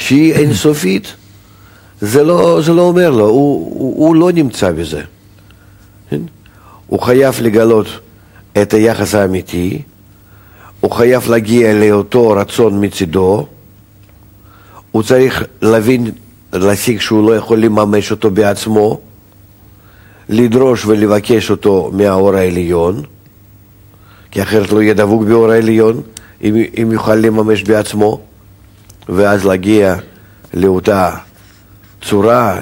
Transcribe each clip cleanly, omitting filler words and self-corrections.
שהיא אינסופית, זה לא אומר לו, הוא לא נמצא בזה. הוא חייב לגלות את היחס האמיתי, הוא חייב להגיע לאותו רצון מצידו, הוא צריך להשיג שהוא לא יכול לממש אותו בעצמו, לדרוש ולבקש אותו מהאור העליון, כי אחרת לא יהיה דבוק באור העליון, אם יוכל לממש בעצמו, ואז להגיע לאותה צורה,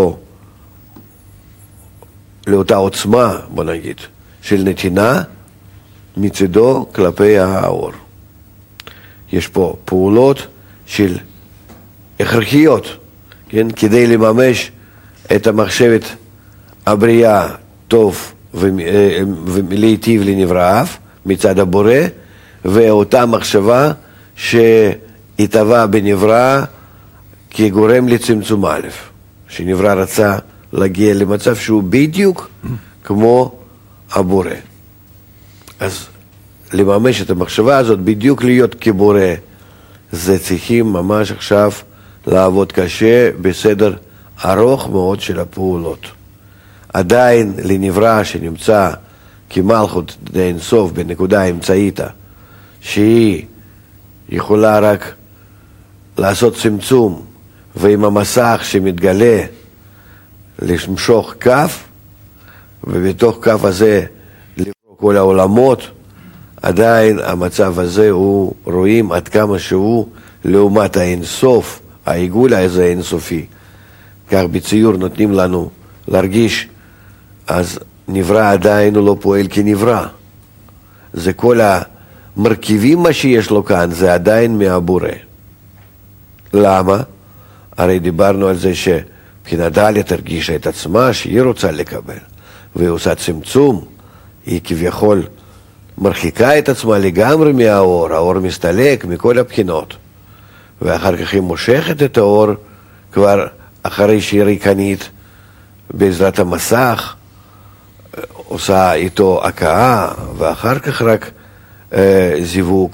לאותה עוצמה, בוא נגיד, של נתינה מצידו כלפי האור. יש פה פעולות של הכרחיות, כן? כדי לממש את המחשבת הבריאה טוב ולהיטיב לנבראיו מצד הבורא, ואותה מחשבה שהתהווה בנברא כגורם לצמצום א', שנברא רצה להגיע למצב שהוא בדיוק כמו הבורא. אז לממש את המחשבה הזאת, בדיוק להיות כבורא, זה צריכים ממש עכשיו לעבוד קשה בסדר ארוך מאוד של הפעולות. עדיין לנברא שנמצא כמלכות אין סוף בנקודה האמצעית, שהיא יכולה רק לעשות צמצום, ועם המסך שמתגלה למשוך כף, ובתוך כף הזה לברוא כל העולמות, עדיין המצב הזה הוא רואים עד כמה שהוא לעומת האינסוף, העיגול הזה האינסופי. כך בציור נותנים לנו להרגיש, אז נברא עדיין הוא לא פועל כנברא. זה כל המרכיבים מה שיש לו כאן, זה עדיין מהבורא. למה? הרי דיברנו על זה שבחינה ד' הרגישה את עצמה שהיא רוצה לקבל, והיא עושה צמצום, היא כביכול מרחיקה את עצמה לגמרי מהאור, האור מסתלק מכל הבחינות, ואחר כך היא מושכת את האור כבר אחרי שהיא ריקנית בעזרת המסך, עושה איתו הקאה, ואחר כך רק זיווג